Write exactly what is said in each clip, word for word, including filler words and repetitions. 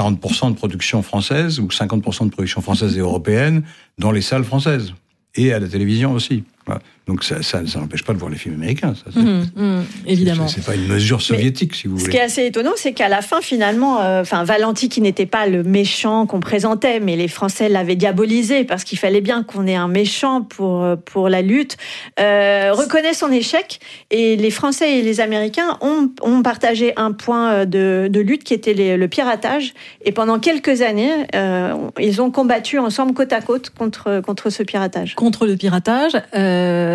quarante pour cent de production française ou cinquante pour cent de production française et européenne dans les salles françaises et à la télévision aussi. Voilà. Donc ça, ça, ça n'empêche pas de voir les films américains. Ça, c'est, mmh, mmh, évidemment. C'est, c'est pas une mesure soviétique, Mais si vous ce voulez. Ce qui est assez étonnant, c'est qu'à la fin, finalement, enfin, euh, Valenti, qui n'était pas le méchant qu'on présentait, mais les Français l'avaient diabolisé parce qu'il fallait bien qu'on ait un méchant pour pour la lutte, euh, reconnaît son échec. Et les Français et les Américains ont ont partagé un point de de lutte qui était les, le piratage. Et pendant quelques années, euh, ils ont combattu ensemble côte à côte contre contre ce piratage. Contre le piratage. Euh...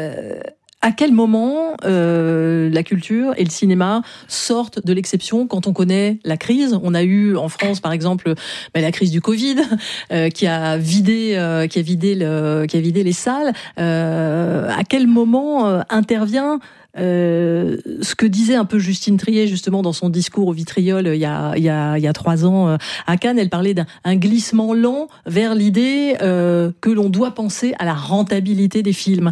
À quel moment euh, la culture et le cinéma sortent de l'exception quand on connaît la crise ? On a eu en France, par exemple, bah, la crise du Covid euh, qui a vidé, euh, qui a vidé le, qui a vidé les salles. Euh, à quel moment euh, intervient Euh, ce que disait un peu Justine Triet justement dans son discours au Vitriol il y a il y a il y a trois ans euh, à Cannes? Elle parlait d'un un glissement lent vers l'idée euh, que l'on doit penser à la rentabilité des films.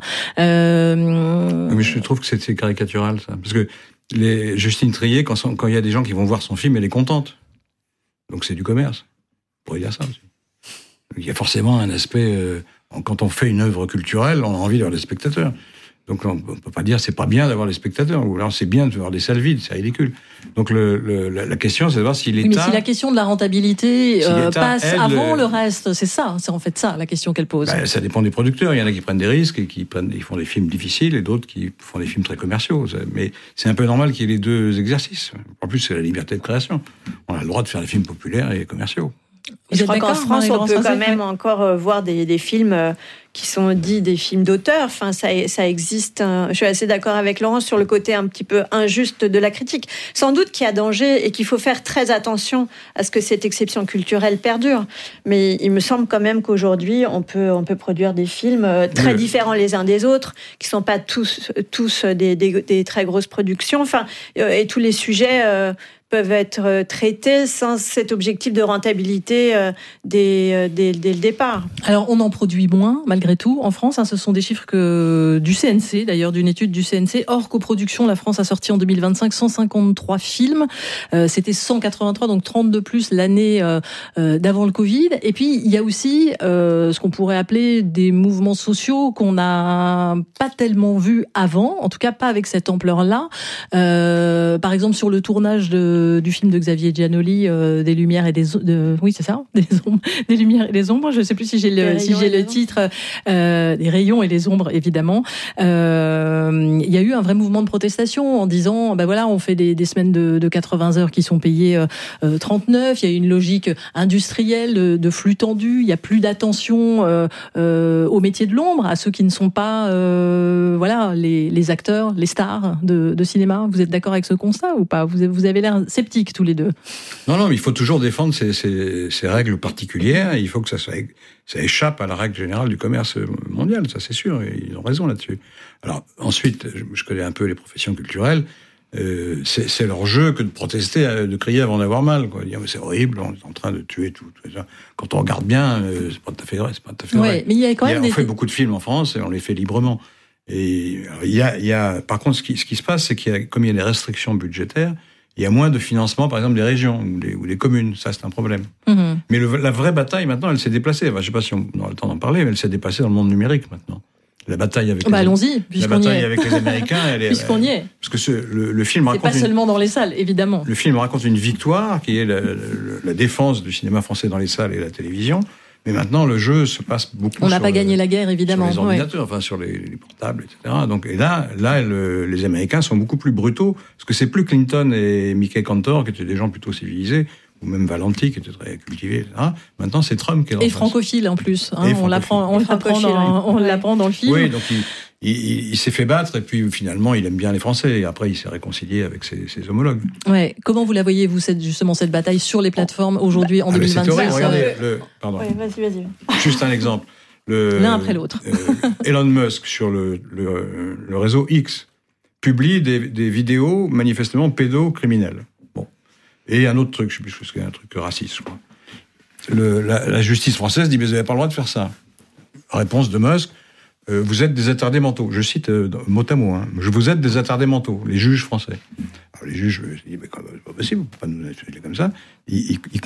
Euh... Mais je trouve que c'est, c'est caricatural ça, parce que les Justine Triet, quand quand il y a des gens qui vont voir son film, elle est contente. Donc c'est du commerce. On pourrait dire ça aussi. Il y a forcément un aspect euh, quand on fait une œuvre culturelle, on a envie d'avoir des spectateurs. Donc on ne peut pas dire c'est pas bien d'avoir des spectateurs, ou alors c'est bien de voir des salles vides, c'est ridicule. Donc le, le, la, la question c'est de voir si l'État... Oui, mais si la question de la rentabilité si euh, passe avant le... le reste, c'est ça, c'est en fait ça la question qu'elle pose. Bah, ça dépend des producteurs, il y en a qui prennent des risques, et qui prennent, ils font des films difficiles, et d'autres qui font des films très commerciaux. Mais c'est un peu normal qu'il y ait les deux exercices. En plus c'est la liberté de création. On a le droit de faire des films populaires et commerciaux. Je crois qu'en France, on peut quand même encore voir des, des films qui sont dits des films d'auteur. Enfin, ça, ça existe. Je suis assez d'accord avec Laurence sur le côté un petit peu injuste de la critique. Sans doute qu'il y a danger et qu'il faut faire très attention à ce que cette exception culturelle perdure. Mais il me semble quand même qu'aujourd'hui, on peut, on peut produire des films très oui. différents les uns des autres, qui sont pas tous, tous des, des, des très grosses productions. Enfin, et tous les sujets euh, peuvent être traités sans cet objectif de rentabilité euh, dès, euh, dès, dès le départ. Alors, on en produit moins, malgré tout, en France. Hein, ce sont des chiffres que, du C N C, d'ailleurs, d'une étude du C N C. Hors coproduction, la France a sorti en deux mille vingt-cinq cent cinquante-trois films. Euh, c'était cent quatre-vingt-trois, donc trente de plus l'année euh, euh, d'avant le Covid. Et puis, il y a aussi euh, ce qu'on pourrait appeler des mouvements sociaux qu'on n'a pas tellement vus avant, en tout cas pas avec cette ampleur-là. Euh, par exemple, sur le tournage de du film de Xavier Giannoli, euh, des lumières et des de, oui c'est ça, des ombres, des lumières et des ombres. Je sais plus si j'ai le si j'ai le titre, euh, des rayons et les ombres évidemment. Euh, il y a eu un vrai mouvement de protestation en disant ben voilà on fait des, des semaines de, de quatre-vingts heures qui sont payées euh, trente-neuf. Il y a une logique industrielle de, de flux tendu. Il y a plus d'attention euh, euh, au métier de l'ombre, à ceux qui ne sont pas euh, voilà les, les acteurs, les stars de, de cinéma. Vous êtes d'accord avec ce constat ou pas? Vous vous avez l'air sceptiques tous les deux. Non, non, mais il faut toujours défendre ces, ces, ces règles particulières. Il faut que ça, soit, ça échappe à la règle générale du commerce mondial, ça c'est sûr. Et ils ont raison là-dessus. Alors ensuite, je connais un peu les professions culturelles. Euh, c'est, c'est leur jeu que de protester, de crier avant d'avoir mal, quoi. Dire mais c'est horrible, on est en train de tuer tout. tout ça. Quand on regarde bien, euh, c'est pas tout à fait vrai. C'est pas tout à fait ouais, vrai. Mais il y a quand même on des... fait beaucoup de films en France et on les fait librement. Et alors, il y a, il y a, par contre, ce qui, ce qui se passe, c'est qu'il y a, comme il y a des restrictions budgétaires. Il y a moins de financement, par exemple, des régions ou des, ou des communes. Ça, c'est un problème. Mmh. Mais le, la vraie bataille, maintenant, elle s'est déplacée. Enfin, je ne sais pas si on aura le temps d'en parler, mais elle s'est déplacée dans le monde numérique, maintenant. La bataille avec, bah, les, allons-y, la bataille avec les Américains, elle est... puisqu'on y est. Parce que ce, le, le film raconte... C'est pas une, seulement dans les salles, évidemment. Le film raconte une victoire, qui est la, la, la défense du cinéma français dans les salles et la télévision. Mais maintenant, le jeu se passe beaucoup. On n'a pas gagné la guerre, évidemment. Sur les ordinateurs, ouais. Enfin sur les, les portables, et cetera. Donc, et là, là, le, les Américains sont beaucoup plus brutaux, parce que c'est plus Clinton et Mickey Cantor qui étaient des gens plutôt civilisés, ou même Valenti qui était très cultivé, et cetera. Maintenant, c'est Trump qui est. Et francophile en plus. Hein, on l'apprend, on l'apprend dans, on ouais. l'apprend dans le film. Oui, donc il, il, il s'est fait battre et puis finalement, il aime bien les Français. Et après, il s'est réconcilié avec ses, ses homologues. Ouais. Comment vous la voyez, vous, cette, justement, cette bataille sur les plateformes aujourd'hui, en ah, deux mille vingt-cinq? C'est horrible. Regardez, le, pardon. Oui, vas-y, vas-y. Juste un exemple. Le, L'un après l'autre. euh, Elon Musk, sur le, le, le réseau X, publie des, des vidéos manifestement pédocriminelles. Bon. Et un autre truc, je sais plus ce que c'est, un truc raciste, je crois. Le, la, la justice française dit, mais vous n'avez pas le droit de faire ça. Réponse de Musk, euh, vous êtes des attardés mentaux. Je cite euh, mot à mot, hein. Je vous êtes des attardés mentaux, les juges français. Alors les juges, je dis, mais c'est pas possible, on ne peut pas nous tuer comme ça. Ils, ils,